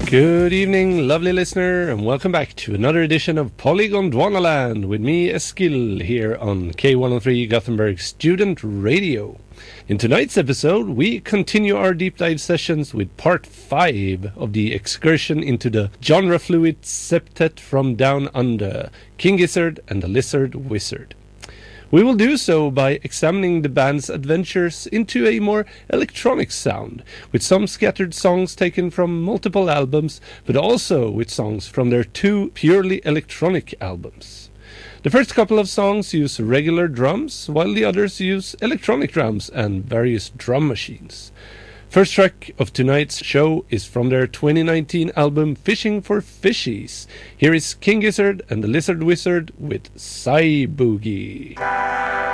Good evening, lovely listener, and welcome back to another edition of Polygon Dwanaland with me, Eskil, here on K103 Gothenburg Student Radio. In tonight's episode, we continue our deep dive sessions with part 5 of the excursion into the genre-fluid septet from Down Under, King Gizzard and the Lizard Wizard. We will do so by examining the band's adventures into a more electronic sound, with some scattered songs taken from multiple albums, but also with songs from their 2 purely electronic albums. The first couple of songs use regular drums, while the others use electronic drums and various drum machines. First track of tonight's show is from their 2019 album Fishing for Fishies. Here is King Gizzard and the Lizard Wizard with Psy Boogie.